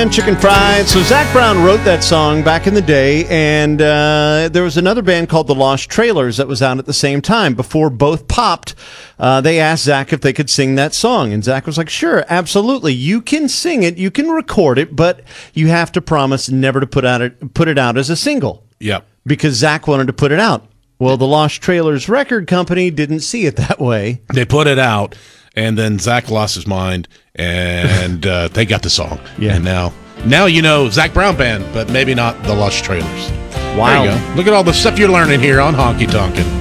band, Chicken Fried. So Zach Brown wrote that song back in the day, and there was another band called The Lost Trailers that was out at the same time. Before both popped, they asked Zach if they could sing that song, and Zach was like, sure, absolutely. You can sing it, you can record it, but you have to promise never to put it out as a single. Yep. Because Zach wanted to put it out. Well, the Lost Trailers record company didn't see it that way. They put it out, and then Zach lost his mind, and they got the song. Yeah. And now you know Zach Brown Band, but maybe not the Lost Trailers. Wow. There you go. Look at all the stuff you're learning here on Honky Tonkin'.